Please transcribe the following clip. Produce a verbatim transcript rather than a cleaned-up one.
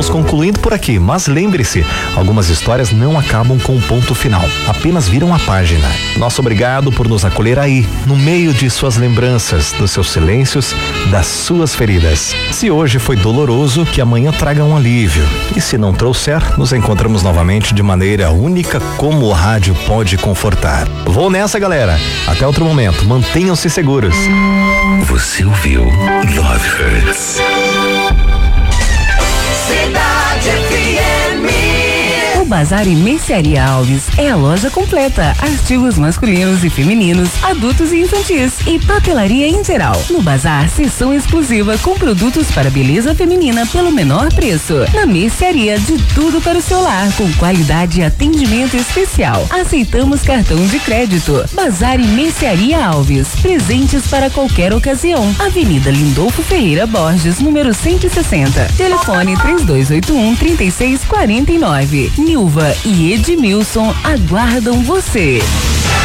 Vamos concluindo por aqui, mas lembre-se, algumas histórias não acabam com um ponto final, apenas viram a página. Nosso obrigado por nos acolher aí, no meio de suas lembranças, dos seus silêncios, das suas feridas. Se hoje foi doloroso, que amanhã traga um alívio. E se não trouxer, nos encontramos novamente de maneira única como o rádio pode confortar. Vou nessa, galera. Até outro momento. Mantenham-se seguros. Você ouviu Love Hurts. Cidade F M. O Bazar e Mercearia Alves é a loja completa, artigos masculinos e femininos, adultos e infantis e papelaria em geral. No Bazar, seção exclusiva com produtos para beleza feminina pelo menor preço. Na Mercearia, de tudo para o seu lar, com qualidade e atendimento especial. Aceitamos cartão de crédito. Bazar e Mercearia Alves, presentes para qualquer ocasião. Avenida Lindolfo Ferreira Borges, número cento e sessenta. Telefone três dois oito um, três seis quatro nove. Nilva e Edmilson aguardam você.